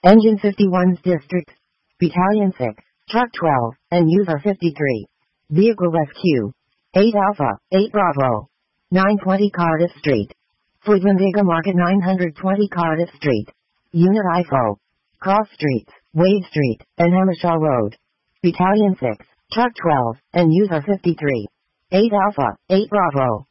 Engine 51's District. Battalion 6, Truck 12, and User 53. Vehicle SQ. 8 Alpha, 8 Bravo. 920 Cardiff Street. Fleetwindiga Market 920 Cardiff Street. Unit IFO. Cross Streets, Wade Street, and Hamershaw Road. Battalion 6, Truck 12, and User 53. 8 Alpha, 8 Bravo.